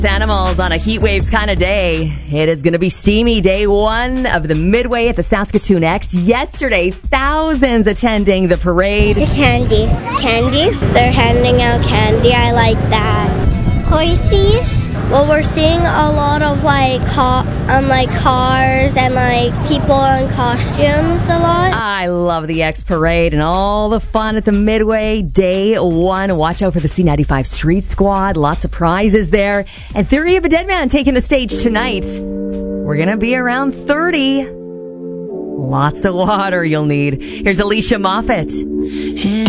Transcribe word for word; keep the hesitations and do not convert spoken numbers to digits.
Animals on a heat waves kind of day. It is going to be steamy day one of the Midway at the Saskatoon X. Yesterday, thousands attending the parade. The candy. Candy? They're handing out candy. I like that. Horses? Well, we're seeing a lot of like car, um, like cars and like people in costumes a lot. I love the X Parade and all the fun at the Midway day one. Watch out for the C ninety-five Street Squad. Lots of prizes there. And Theory of a Deadman taking the stage tonight. We're going to be around thirty. Lots of water you'll need. Here's Alicia Moffat.